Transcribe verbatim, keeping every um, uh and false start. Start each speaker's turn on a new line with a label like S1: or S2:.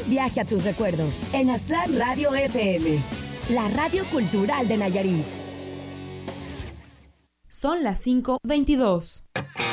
S1: viaje a tus recuerdos en Aztlán Radio F M, la radio cultural de Nayarit.
S2: Son las cinco veintidós.